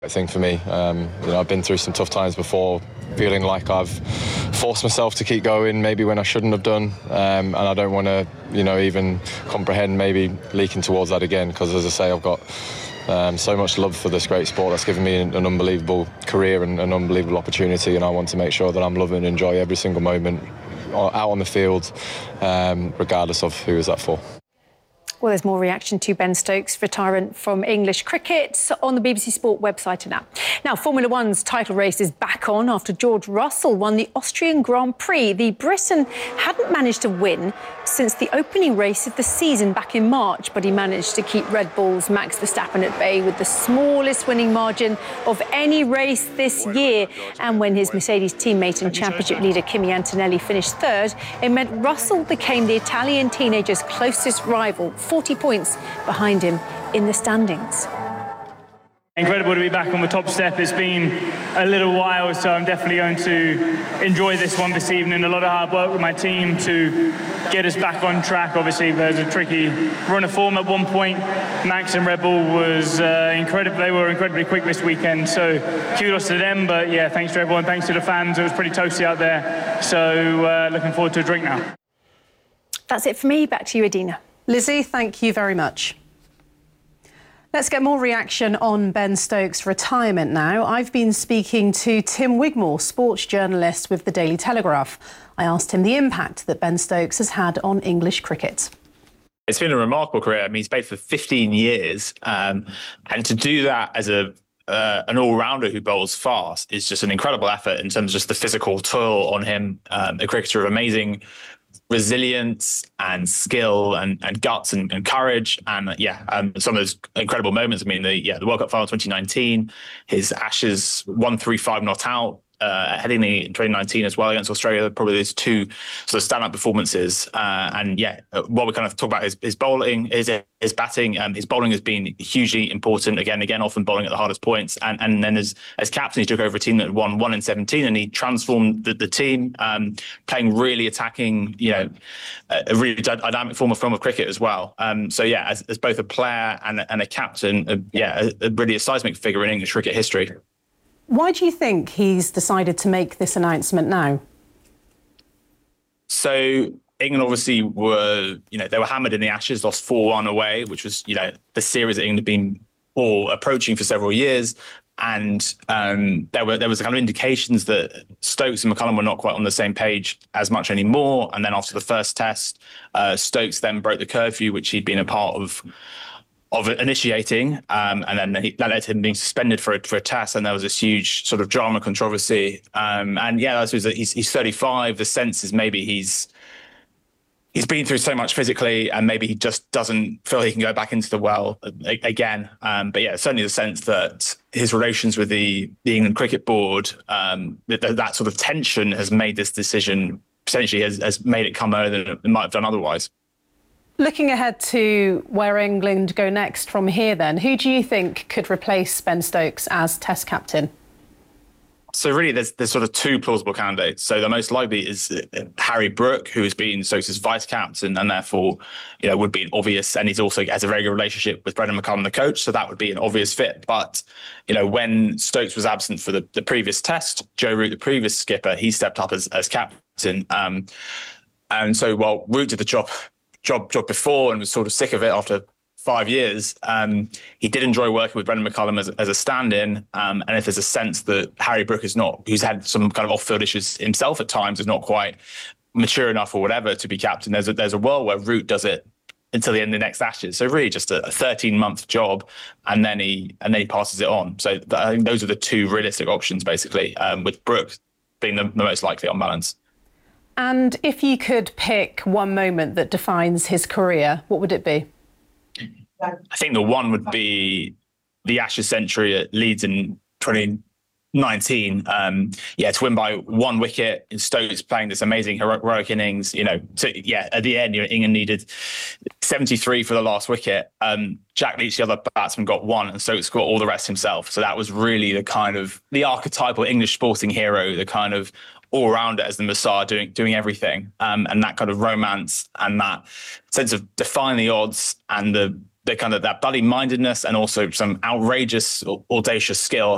Thing for me. I've been through some tough times before, feeling like I've forced myself to keep going, maybe when I shouldn't have done, and I don't want to, even comprehend maybe leaking towards that again. Because as I say, I've got so much love for this great sport that's given me an unbelievable career and an unbelievable opportunity, and I want to make sure that I'm loving and enjoy every single moment out on the field, regardless of who is that for. Well, there's more reaction to Ben Stokes' retirement from English cricket on the BBC Sport website and app. Now, Formula One's title race is back on after George Russell won the Austrian Grand Prix. The Briton hadn't managed to win since the opening race of the season back in March, but he managed to keep Red Bull's Max Verstappen at bay with the smallest winning margin of any race this year. And when his Mercedes teammate and championship leader Kimi Antonelli finished third, it meant Russell became the Italian teenager's closest rival, 40 points behind him in the standings. Incredible to be back on the top step. It's been a little while, so I'm definitely going to enjoy this one this evening. A lot of hard work with my team to get us back on track. Obviously, there's a tricky run of form at one point. Max and Red Bull was incredible. They were incredibly quick this weekend, so kudos to them. But yeah, thanks to everyone. Thanks to the fans. It was pretty toasty out there. So looking forward to a drink now. That's it for me. Back to you, Adina. Lizzie, thank you very much. Let's get more reaction on Ben Stokes' retirement now. I've been speaking to Tim Wigmore, sports journalist with the Daily Telegraph. I asked him the impact that Ben Stokes has had on English cricket. It's been a remarkable career. I mean, he's played for 15 years. And to do that as an all-rounder who bowls fast is just an incredible effort in terms of just the physical toil on him. A cricketer of amazing resilience and skill and guts and courage, and some of those incredible moments. I mean, the World Cup final 2019, his Ashes 1-3-5 not out, heading in 2019 as well against Australia, probably those two sort of stand-up performances. What we kind of talk about is his bowling, his batting. His bowling has been hugely important. Again, often bowling at the hardest points. And then as captain, he took over a team that won 1-17, and he transformed the team, playing really attacking, a really dynamic form of cricket as well. As both a player and a captain, a really seismic figure in English cricket history. Why do you think he's decided to make this announcement now? So England obviously were, they were hammered in the Ashes, lost 4-1 away, which was, the series that England had been approaching for several years. And there was kind of indications that Stokes and McCullum were not quite on the same page as much anymore. And then after the first test, Stokes then broke the curfew, which he'd been a part of initiating, and then that led to him being suspended for a test, and there was this huge sort of drama controversy. He's 35. The sense is maybe he's been through so much physically, and maybe he just doesn't feel he can go back into the well again. Certainly the sense that his relations with the England Cricket Board, that sort of tension has made this decision, potentially has made it come earlier than it might have done otherwise. Looking ahead to where England go next from here then, who do you think could replace Ben Stokes as Test captain? So really, there's sort of two plausible candidates. So the most likely is Harry Brook, who has been Stokes' vice captain and therefore, would be an obvious, and he's also has a very good relationship with Brendan McCullum, the coach. So that would be an obvious fit. But, when Stokes was absent for the previous test, Joe Root, the previous skipper, he stepped up as captain. And so while Root did the job before and was sort of sick of it after 5 years, he did enjoy working with Brendan McCullum as a stand-in. And if there's a sense that Harry Brook who's had some kind of off-field issues himself at times, is not quite mature enough or whatever to be captain, there's a world where Root does it until the end of the next Ashes. So really just a 13-month job, and then he passes it on. So I think those are the two realistic options, basically, with Brook being the most likely on balance. And if you could pick one moment that defines his career, what would it be? I think the one would be the Ashes century at Leeds in 2019. To win by one wicket, Stokes playing this amazing heroic innings. At the end, England needed 73 for the last wicket. Jack Leach, the other batsman, got one, and Stokes got all the rest himself. So that was really the archetypal English sporting hero, the kind of all-rounder as the Messiah, doing everything, and that kind of romance and that sense of defying the odds and the kind of that bloody mindedness and also some outrageous, audacious skill.